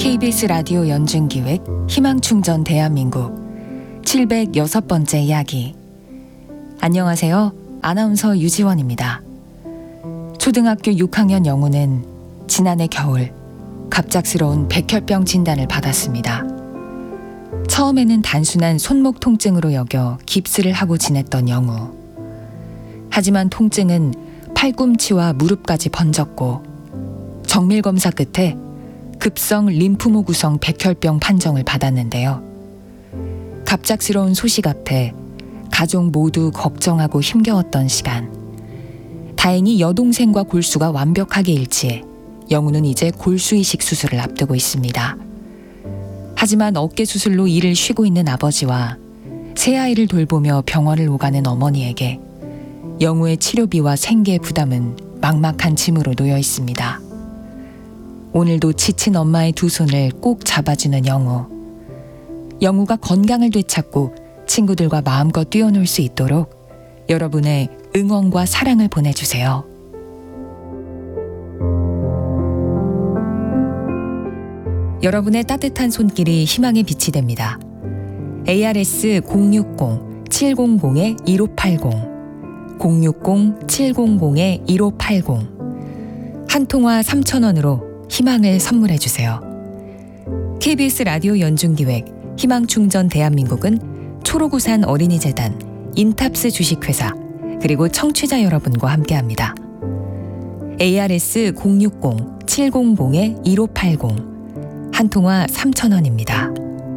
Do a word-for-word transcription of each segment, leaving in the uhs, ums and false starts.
케이비에스 라디오 연중기획 희망충전 대한민국 칠백육 번째 이야기. 안녕하세요. 아나운서 유지원입니다. 초등학교 육 학년 영우는 지난해 겨울 갑작스러운 백혈병 진단을 받았습니다. 처음에는 단순한 손목 통증으로 여겨 깁스를 하고 지냈던 영우. 하지만 통증은 팔꿈치와 무릎까지 번졌고 정밀 검사 끝에 급성 림프모 구성 백혈병 판정을 받았는데요. 갑작스러운 소식 앞에 가족 모두 걱정하고 힘겨웠던 시간. 다행히 여동생과 골수가 완벽하게 일치해 영우는 이제 골수 이식 수술을 앞두고 있습니다. 하지만 어깨 수술로 일을 쉬고 있는 아버지와 새 아이를 돌보며 병원을 오가는 어머니에게 영우의 치료비와 생계 부담은 막막한 짐으로 놓여 있습니다. 오늘도 지친 엄마의 두 손을 꼭 잡아주는 영우. 영우가 건강을 되찾고 친구들과 마음껏 뛰어놀 수 있도록 여러분의 응원과 사랑을 보내주세요. 여러분의 따뜻한 손길이 희망의 빛이 됩니다. 에이아르에스 공육공 칠공공 일오팔공 공육공 칠공공 일오팔공 한 통화 삼천 원으로 희망을 선물해주세요. 케이비에스 라디오 연중기획 희망충전 대한민국은 초록우산 어린이재단, 인탑스 주식회사, 그리고 청취자 여러분과 함께합니다. 에이아르에스 공육공 칠공공 일오팔공 한 통화 삼천 원입니다.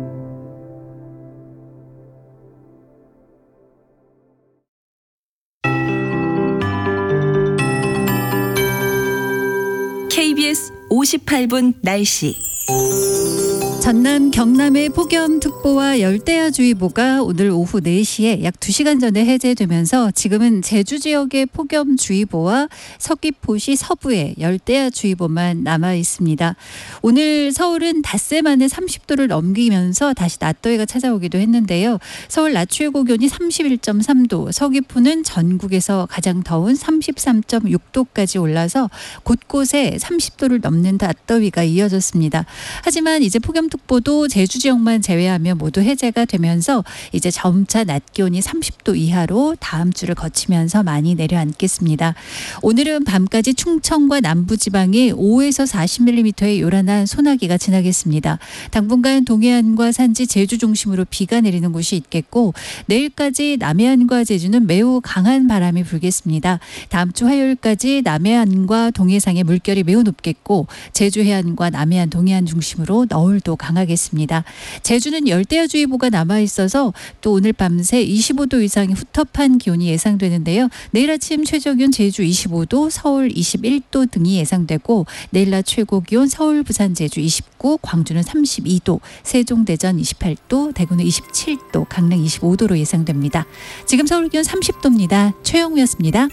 케이비에스 오십팔 분 날씨. 전남, 경남의 폭염특보와 열대야주의보가 오늘 오후 네 시에 약 두 시간 전에 해제되면서 지금은 제주 지역의 폭염주의보와 서귀포시 서부에 열대야주의보만 남아 있습니다. 오늘 서울은 닷새 만에 삼십 도를 넘기면서 다시 낮더위가 찾아오기도 했는데요. 서울 낮 최고 기온이 삼십일 점 삼 도, 서귀포는 전국에서 가장 더운 삼십삼 점 육 도까지 올라서 곳곳에 삼십 도를 넘는 낮더위가 이어졌습니다. 하지만 이제 폭염특보도 제주 지역만 제외하면 모두 해제가 되면서 이제 점차 낮 기온이 삼십 도 이하로 다음 주를 거치면서 많이 내려앉겠습니다. 오늘은 밤까지 충청과 남부지방에 오에서 사십 밀리미터의 요란한 소나기가 지나겠습니다. 당분간 동해안과 산지, 제주 중심으로 비가 내리는 곳이 있겠고 내일까지 남해안과 제주는 매우 강한 바람이 불겠습니다. 다음 주 화요일까지 남해안과 동해상의 물결이 매우 높겠고 제주 해안과 남해안, 동해안 중심으로 너울도 강하겠습니다. 제주는 열대야주의보가 남아있어서 또 오늘 밤새 이십오 도 이상의 후텁한 기온이 예상되는데요. 내일 아침 최저기온 제주 이십오 도, 서울 이십일 도 등이 예상되고 내일 낮 최고기온 서울, 부산, 제주 이십구, 광주는 삼십이 도, 세종, 대전 이십팔 도, 대구는 이십칠 도, 강릉 이십오 도로 예상됩니다. 지금 서울 기온 삼십 도입니다. 최영우였습니다.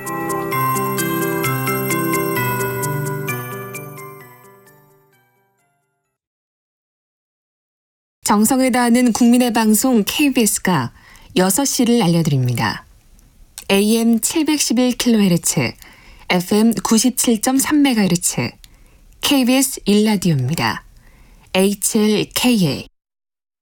정성을 다하는 국민의 방송 케이비에스가 여섯 시를 알려드립니다. 에이엠 칠백십일 킬로헤르츠, 에프엠 구십칠 점 삼 메가헤르츠, 케이비에스 일 라디오입니다. 에이치엘케이에이